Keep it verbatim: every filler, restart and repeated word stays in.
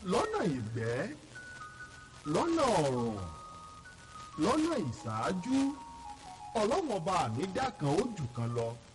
lọ́nà ìgbẹ́ lọ́nà ọ̀rùn lọ́nà ìṣáájú ọlọ́wọ́n ọba mi dá kan ó jù kan lọ